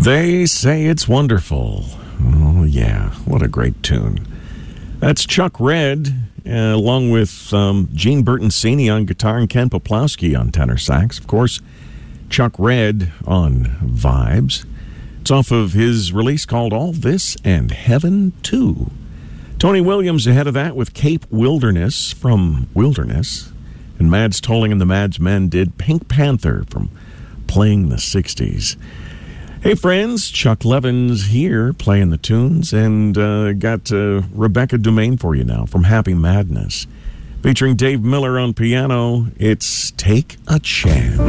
They say it's wonderful. Oh, yeah. What a great tune. That's Chuck Red, along with Gene Bertoncini on guitar and Ken Poplowski on tenor sax. Of course, Chuck Red on Vibes. It's off of his release called All This and Heaven 2. Tony Williams ahead of that with Cape Wilderness from Wilderness. And Mads Tolling and the Mads Men did Pink Panther from Playing the 60s. Hey friends, Chuck Levins here playing the tunes, and got Rebecca Dumaine for you now from Happy Madness. Featuring Dave Miller on piano, it's Take a Chance.